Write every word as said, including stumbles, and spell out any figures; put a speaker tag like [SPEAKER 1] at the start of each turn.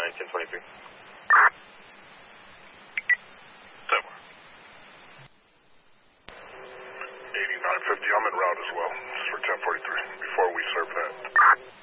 [SPEAKER 1] nine, ten twenty-three.
[SPEAKER 2] Seven. eighty-nine fifty, I'm en route as well. Just for ten forty-three, before we serve that.